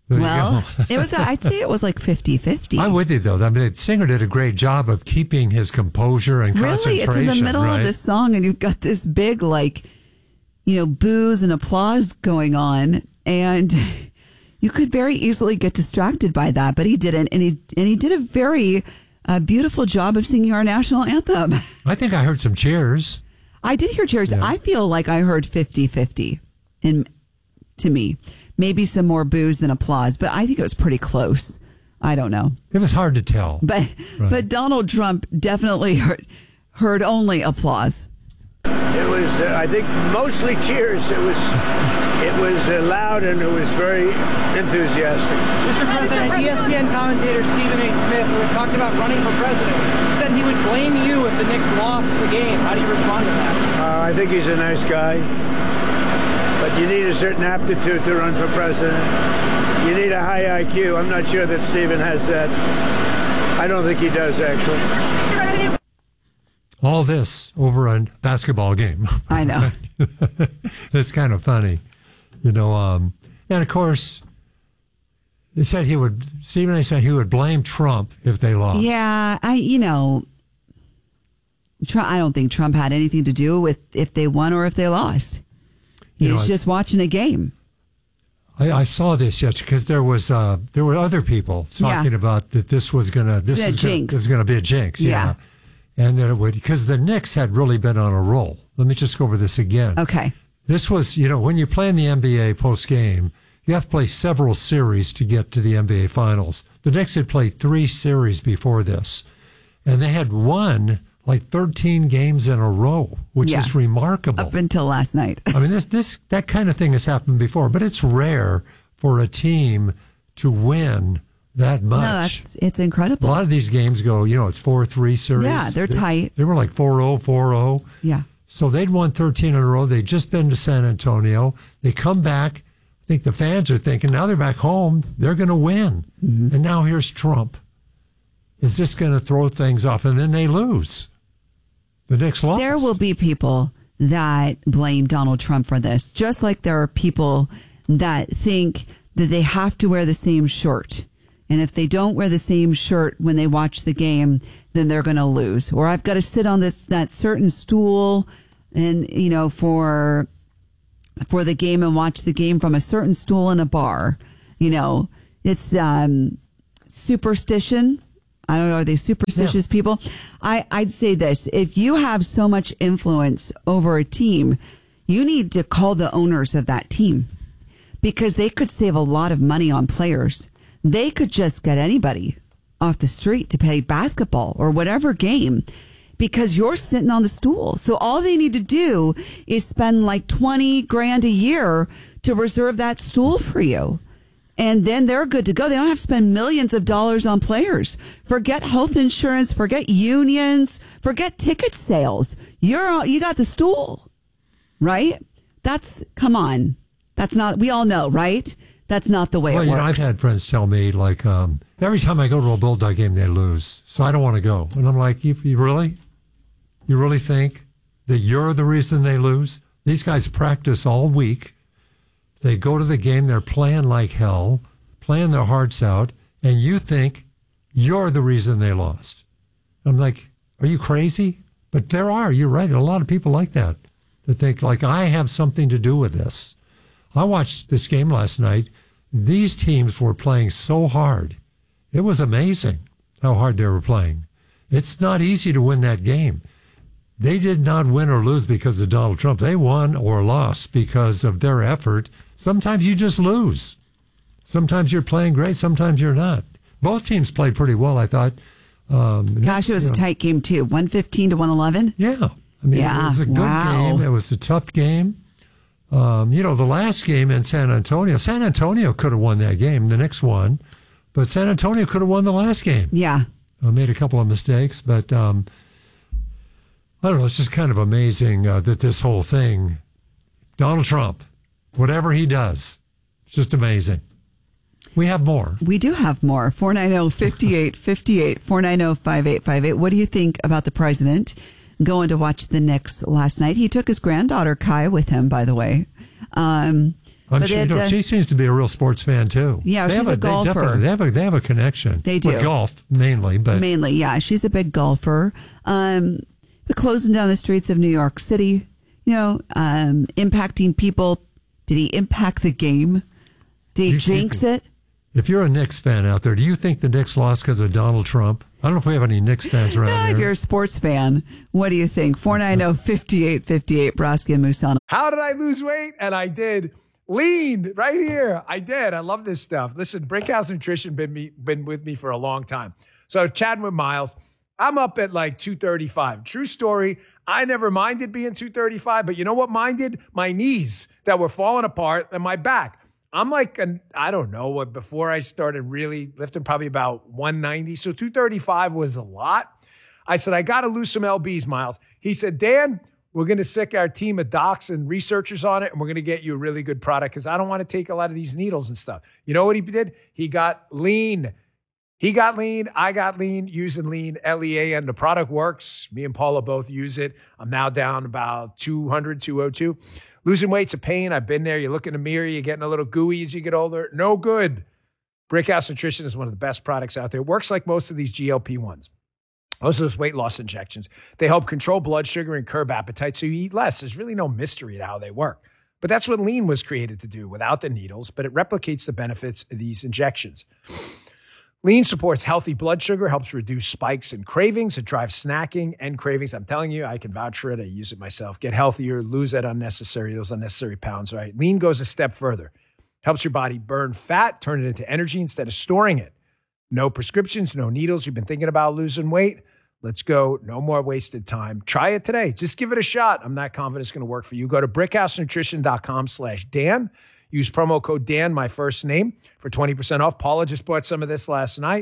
Well, it was, I'd say it was like 50-50. I'm with you, though. I mean, the singer did a great job of keeping his composure and concentration. Really? It's in the middle right? of this song, and you've got this big, like, boos and applause going on, and you could very easily get distracted by that, but he didn't, and he did a very beautiful job of singing our national anthem. I think I heard some cheers. I did hear cheers. Yeah. I feel like I heard 50-50 to me. Maybe some more boos than applause, but I think it was pretty close. I don't know. It was hard to tell. But Donald Trump definitely heard only applause. It was, I think, mostly cheers. It was loud and it was very enthusiastic. Mr. President, ESPN commentator Stephen A. Smith, who was talking about running for president, said he would blame you if the Knicks lost the game. How do you respond to that? I think he's a nice guy. But you need a certain aptitude to run for president. You need a high IQ. I'm not sure that Stephen has that. I don't think he does, actually. All this over a basketball game. I know. It's kind of funny, and of course, Stephen A. said he would blame Trump if they lost. Yeah, I don't think Trump had anything to do with if they won or if they lost. He's just watching a game. I saw this because there were other people talking about that this was going to be a jinx. Yeah. And that it would, because the Knicks had really been on a roll. Let me just go over this again. Okay. This was, when you play in the NBA post game, you have to play several series to get to the NBA Finals. The Knicks had played 3 series before this, and they had won like 13 games in a row, which is remarkable. Up until last night. I mean, that kind of thing has happened before, but it's rare for a team to win that much. No, it's incredible. A lot of these games go, it's 4-3 series. Yeah, they're tight. They were like 4-0, 4-0. Yeah. So they'd won 13 in a row. They'd just been to San Antonio. They come back. I think the fans are thinking, now they're back home. They're going to win. Mm-hmm. And now here's Trump. Is this going to throw things off? And then they lose. The Knicks lost. There will be people that blame Donald Trump for this, just like there are people that think that they have to wear the same shirt. And if they don't wear the same shirt when they watch the game, then they're going to lose. Or I've got to sit on that certain stool and, for the game and watch the game from a certain stool in a bar. It's superstition. I don't know. Are they superstitious people? I'd say this. If you have so much influence over a team, you need to call the owners of that team because they could save a lot of money on players. They could just get anybody off the street to play basketball or whatever game because you're sitting on the stool. So all they need to do is spend like $20,000 a year to reserve that stool for you. And then they're good to go. They don't have to spend millions of dollars on players. Forget health insurance, forget unions, forget ticket sales. You got the stool, right? Come on. That's not, we all know, right? That's not the way it works. I've had friends tell me, like, every time I go to a Bulldog game, they lose. So I don't want to go. And I'm like, you really? You really think that you're the reason they lose? These guys practice all week. They go to the game. They're playing like hell, playing their hearts out. And you think you're the reason they lost. I'm like, are you crazy? But you're right. There are a lot of people like that think, like, I have something to do with this. I watched this game last night. These teams were playing so hard. It was amazing how hard they were playing. It's not easy to win that game. They did not win or lose because of Donald Trump. They won or lost because of their effort. Sometimes you just lose. Sometimes you're playing great. Sometimes you're not. Both teams played pretty well, I thought. Gosh, it was a tight game, too. 115 to 111? Yeah. I mean, it was a good game. It was a tough game. The last game in San Antonio could have won that game. The Knicks won, but San Antonio could have won the last game. Yeah. Made a couple of mistakes, but I don't know. It's just kind of amazing that this whole thing, Donald Trump, whatever he does, it's just amazing. We have more. We do have more. 490-5858, 490-5858. What do you think about the president going to watch the Knicks last night? He took his granddaughter, Kai, with him, by the way. I'm But sure. they had She seems to be a real sports fan too. Yeah, she's a golfer. They have a connection. They do. With golf mainly, but mainly, yeah, she's a big golfer. But closing down the streets of New York City, impacting people. Did he impact the game? Did he jinx it? If you're a Knicks fan out there, do you think the Knicks lost because of Donald Trump? I don't know if we have any Knicks fans around here. If you're a sports fan, what do you think? 490-5858, Broski and Musano. How did I lose weight? And I did. Lean right here. I did. I love this stuff. Listen, Brickhouse Nutrition been with me for a long time. So chatting with Miles, I'm up at like 235. True story. I never minded being 235, but you know what minded? My knees that were falling apart and my back. I'm like, I don't know what, before I started really lifting, probably about 190. So 235 was a lot. I said, I got to lose some LBs, Miles. He said, Dan, we're going to sick our team of docs and researchers on it, and we're going to get you a really good product because I don't want to take a lot of these needles and stuff. You know what he did? He got lean. He got lean. I got lean, using lean, LEAN. The product works. Me and Paula both use it. I'm now down about 200, 202. Losing weight's a pain. I've been there. You look in the mirror, you're getting a little gooey as you get older. No good. Brickhouse Nutrition is one of the best products out there. It works like most of these GLP-1s. Most of those weight loss injections. They help control blood sugar and curb appetite so you eat less. There's really no mystery to how they work. But that's what lean was created to do without the needles, but it replicates the benefits of these injections. Lean supports healthy blood sugar, helps reduce spikes and cravings. It drives snacking and cravings. I'm telling you, I can vouch for it. I use it myself. Get healthier, lose those unnecessary pounds, right? Lean goes a step further. Helps your body burn fat, turn it into energy instead of storing it. No prescriptions, no needles. You've been thinking about losing weight? Let's go. No more wasted time. Try it today. Just give it a shot. I'm not confident it's going to work for you. Go to brickhousenutrition.com/Dan. Use promo code Dan, my first name, for 20% off. Paula just bought some of this last night.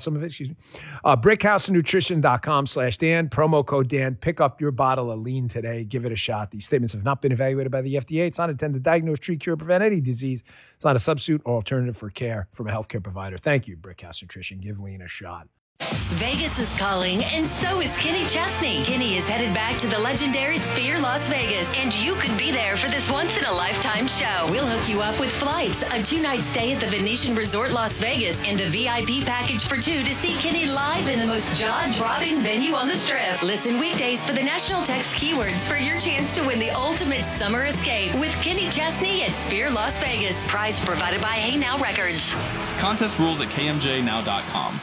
Brickhousenutrition.com/Dan. Promo code Dan. Pick up your bottle of lean today. Give it a shot. These statements have not been evaluated by the FDA. It's not intended to diagnose, treat, cure, prevent any disease. It's not a substitute or alternative for care from a healthcare provider. Thank you, Brickhouse Nutrition. Give lean a shot. Vegas is calling, and so is Kenny Chesney. Kenny is headed back to the legendary Sphere Las Vegas, and you could be there for this once-in-a-lifetime show. We'll hook you up with flights, a 2-night stay at the Venetian Resort Las Vegas, and a VIP package for 2 to see Kenny live in the most jaw-dropping venue on the Strip. Listen weekdays for the national text keywords for your chance to win the ultimate summer escape with Kenny Chesney at Sphere Las Vegas. Prize provided by Hey Now Records. Contest rules at kmjnow.com.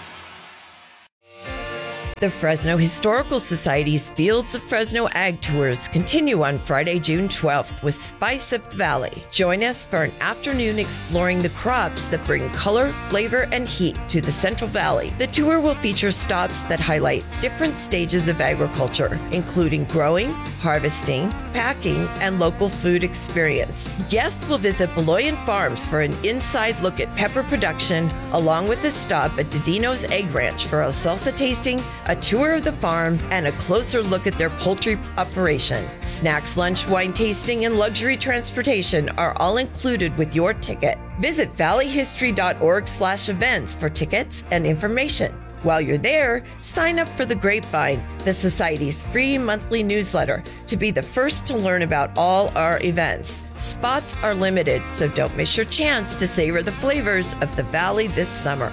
The Fresno Historical Society's Fields of Fresno Ag Tours continue on Friday, June 12th with Spice of the Valley. Join us for an afternoon exploring the crops that bring color, flavor, and heat to the Central Valley. The tour will feature stops that highlight different stages of agriculture, including growing, harvesting, packing, and local food experience. Guests will visit Beloyan Farms for an inside look at pepper production, along with a stop at Didino's Egg Ranch for a salsa tasting, a tour of the farm, and a closer look at their poultry operation. Snacks, lunch, wine tasting, and luxury transportation are all included with your ticket. Visit valleyhistory.org/events for tickets and information. While you're there, sign up for The Grapevine, the Society's free monthly newsletter, to be the first to learn about all our events. Spots are limited, so don't miss your chance to savor the flavors of the Valley this summer.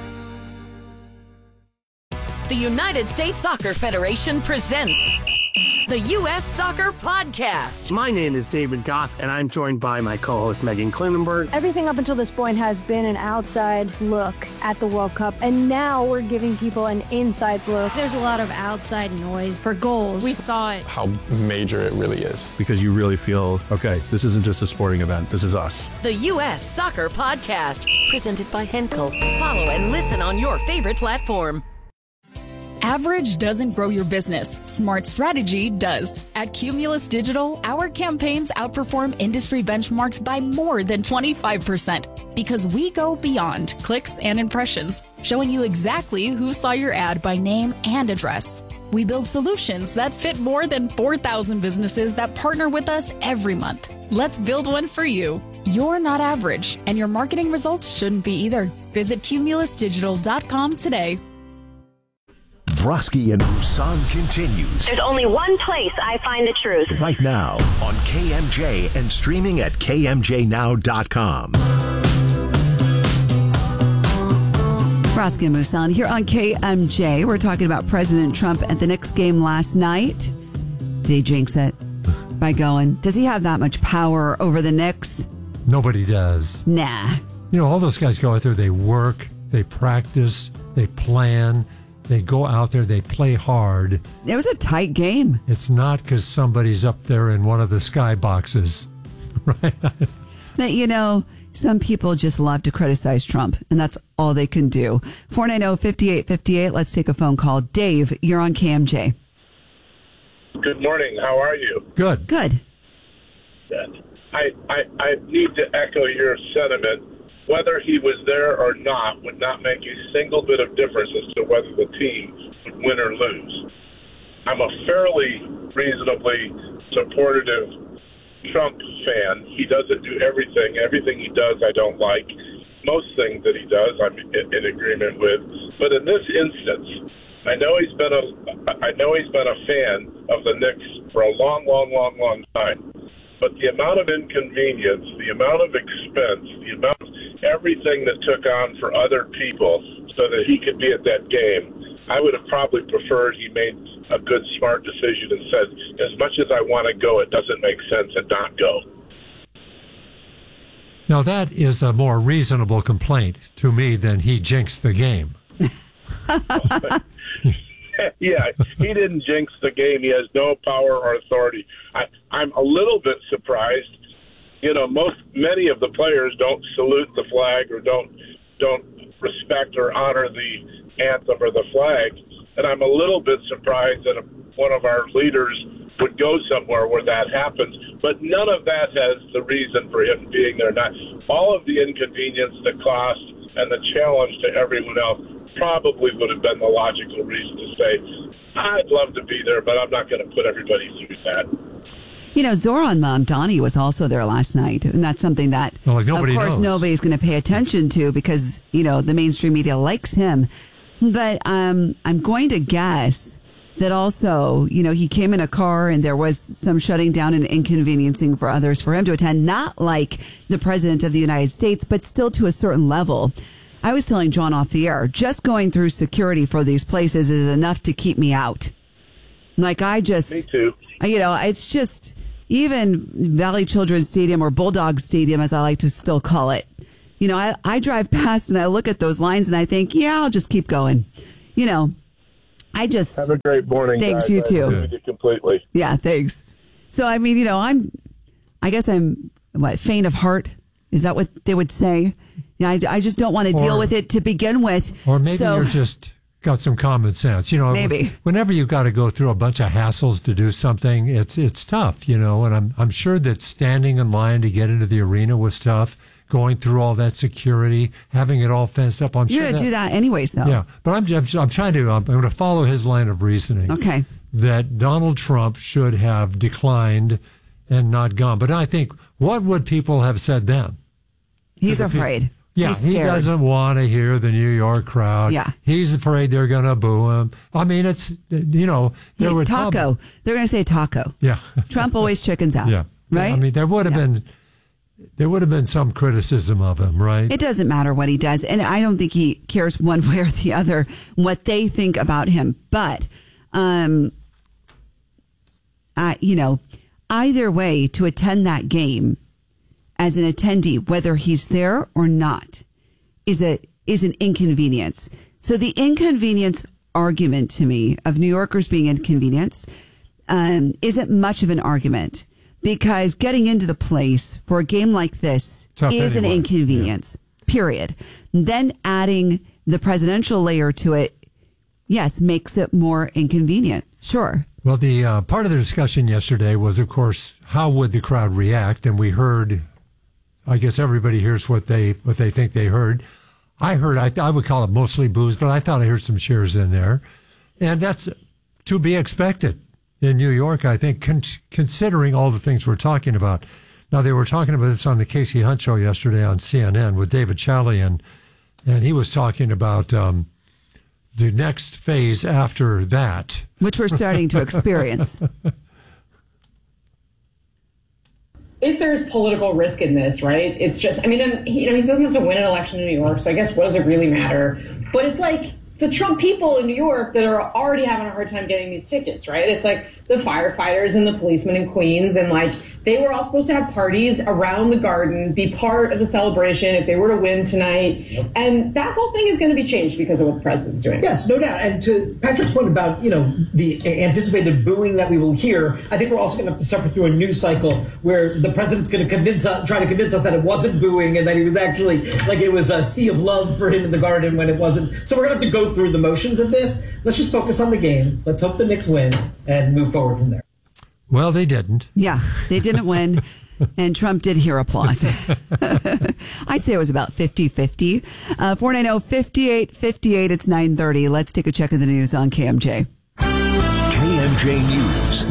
The United States Soccer Federation presents the U.S. Soccer Podcast. My name is David Goss, and I'm joined by my co-host Megan Klinenberg. Everything up until this point has been an outside look at the World Cup, and now we're giving people an inside look. There's a lot of outside noise for goals. We thought how major it really is. Because you really feel, okay, this isn't just a sporting event, this is us. The U.S. Soccer Podcast, presented by Henkel. Follow and listen on your favorite platform. Average doesn't grow your business. Smart strategy does. At Cumulus Digital, our campaigns outperform industry benchmarks by more than 25% because we go beyond clicks and impressions, showing you exactly who saw your ad by name and address. We build solutions that fit more than 4,000 businesses that partner with us every month. Let's build one for you. You're not average, and your marketing results shouldn't be either. Visit cumulusdigital.com today. Broski and Musan continues. There's only one place I find the truth. Right now on KMJ and streaming at KMJNow.com. Broski and Musan here on KMJ. We're talking about President Trump at the Knicks game last night. Did he jinx it by going? Does he have that much power over the Knicks? Nobody does. Nah. You know, all those guys go out there, they work, they practice, they plan, they go out there, they play hard. It was a tight game. It's not because somebody's up there in one of the sky boxes, right? But, you know, some people just love to criticize Trump, and that's all they can do. 490-5858, let's take a phone call. Dave, you're on KMJ. Good morning. How are you? Good. Good. I need to echo your sentiment. Whether he was there or not would not make a single bit of difference as to whether the team would win or lose. I'm a fairly reasonably supportive Trump fan. He doesn't do everything. Everything he does, I don't like. Most things that he does, I'm in agreement with. But in this instance, I know he's been a fan of the Knicks for a long time. But the amount of inconvenience, the amount of expense, the amount of everything that took on for other people so that he could be at that game, I would have probably preferred he made a good, smart decision and said, as much as I want to go, it doesn't make sense and not go. Now, that is a more reasonable complaint to me than he jinxed the game. Yeah, he didn't jinx the game. He has no power or authority. I'm a little bit surprised. You know, many of the players don't salute the flag or don't respect or honor the anthem or the flag. And I'm a little bit surprised that one of our leaders would go somewhere where that happens. But none of that has the reason for him being there. Not all of the inconvenience, the cost, and the challenge to everyone else probably would have been the logical reason to say, I'd love to be there, but I'm not going to put everybody through that. You know, Zoran Mamdani was also there last night, and that's something that, of course, nobody's going to pay attention to because, you know, the mainstream media likes him. But I'm going to guess that also, you know, he came in a car and there was some shutting down and inconveniencing for others for him to attend, not like the president of the United States, but still to a certain level. I was telling John off the air, just going through security for these places is enough to keep me out. Like, me too. You know, it's just, even Valley Children's Stadium or Bulldog Stadium, as I like to still call it. You know, I drive past and I look at those lines and I think, yeah, I'll just keep going. You know, I just... Have a great morning, thanks, guys. you too. I agree with you completely. Yeah, thanks. So, I mean, you know, I guess I'm, faint of heart? Is that what they would say? Yeah, I just don't want to deal with it to begin with. Or maybe you're just got some common sense. You know, maybe. Whenever you got to go through a bunch of hassles to do something, it's tough, you know, and I'm sure that standing in line to get into the arena was tough, going through all that security, having it all fenced up. You're going to do that anyways, though. Yeah, but I'm going to follow his line of reasoning. Okay. That Donald Trump should have declined and not gone. But I think, what would people have said then? He's afraid. Yeah, he doesn't want to hear the New York crowd. Yeah. He's afraid they're going to boo him. I mean, it's, you know. They're going to say taco. Yeah. Trump always chickens out. Yeah. Right? I mean, there would have been some criticism of him, right? It doesn't matter what he does. And I don't think he cares one way or the other what they think about him. But, you know, either way, to attend that game as an attendee, whether he's there or not, is an inconvenience. So the inconvenience argument to me of New Yorkers being inconvenienced isn't much of an argument, because getting into the place for a game like this is an inconvenience, period. And then adding the presidential layer to it, yes, makes it more inconvenient. Sure. Well, the part of the discussion yesterday was, of course, how would the crowd react? And we heard, I guess everybody hears what they think they heard. I would call it mostly boos, but I thought I heard some cheers in there. And that's to be expected in New York, I think, considering all the things we're talking about. Now, they were talking about this on the Casey Hunt show yesterday on CNN with David Chalian, and he was talking about the next phase after that. Which we're starting to experience. If there's political risk in this, right, it's just, I mean, he doesn't have to win an election in New York, so I guess what does it really matter? But it's like the Trump people in New York that are already having a hard time getting these tickets, right? It's like the firefighters and the policemen in Queens, and like they were all supposed to have parties around the Garden, be part of the celebration if they were to win tonight. Yep. And that whole thing is going to be changed because of what the president's doing. Yes, no doubt. And to Patrick's point about, the anticipated booing that we will hear, I think we're also going to have to suffer through a news cycle where the president's going to try to convince us that it wasn't booing and that he was actually, like it was a sea of love for him in the Garden when it wasn't. So we're going to have to go through the motions of this. Let's just focus on the game. Let's hope the Knicks win and move forward from there. Well, they didn't. Yeah, they didn't win, and Trump did hear applause. I'd say it was about 50-50. 490-5858, it's 9:30. Let's take a check of the news on KMJ. KMJ News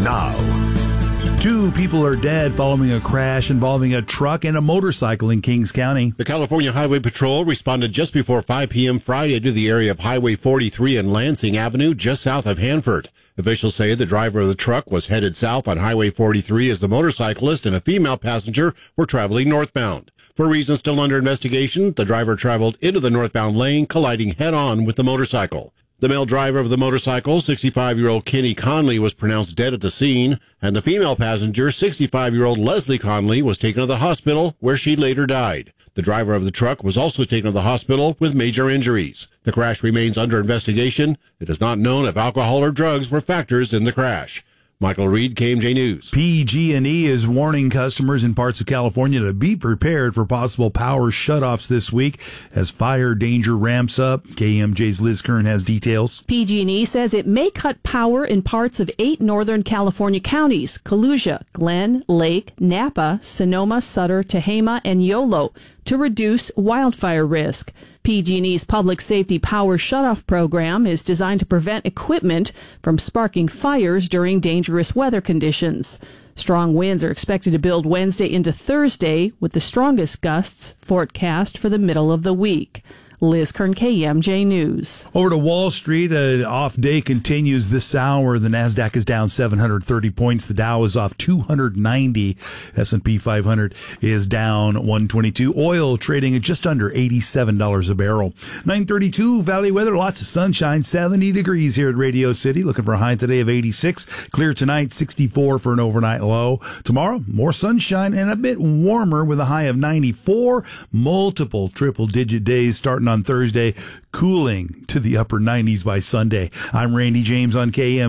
now. 2 people are dead following a crash involving a truck and a motorcycle in Kings County. The California Highway Patrol responded just before 5 p.m. Friday to the area of Highway 43 and Lansing Avenue, just south of Hanford. Officials say the driver of the truck was headed south on Highway 43 as the motorcyclist and a female passenger were traveling northbound. For reasons still under investigation, the driver traveled into the northbound lane, colliding head-on with the motorcycle. The male driver of the motorcycle, 65-year-old Kenny Conley, was pronounced dead at the scene, and the female passenger, 65-year-old Leslie Conley, was taken to the hospital, where she later died. The driver of the truck was also taken to the hospital with major injuries. The crash remains under investigation. It is not known if alcohol or drugs were factors in the crash. Michael Reed, KMJ News. PG&E is warning customers in parts of California to be prepared for possible power shutoffs this week as fire danger ramps up. KMJ's Liz Kern has details. PG&E says it may cut power in parts of 8 northern California counties: Kalusia, Glen, Lake, Napa, Sonoma, Sutter, Tehama, and Yolo, to reduce wildfire risk. PG&E's Public Safety Power Shutoff program is designed to prevent equipment from sparking fires during dangerous weather conditions. Strong winds are expected to build Wednesday into Thursday, with the strongest gusts forecast for the middle of the week. Liz Kern, KMJ News. Over to Wall Street, an off day continues this hour. The Nasdaq is down 730 points. The Dow is off 290. S&P 500 is down 122. Oil trading at just under $87 a barrel. 9:32 Valley weather, lots of sunshine, 70 degrees here at Radio City. Looking for a high today of 86. Clear tonight, 64 for an overnight low. Tomorrow, more sunshine and a bit warmer with a high of 94. Multiple triple-digit days starting on Thursday, cooling to the upper 90s by Sunday. I'm Randy James on KM.